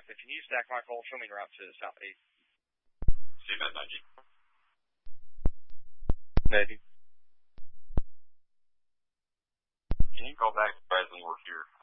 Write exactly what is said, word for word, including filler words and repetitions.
If you use stack Michael, show me the route to the southeast. See you, Nudgy. Navy. Can you call back to President? We're here.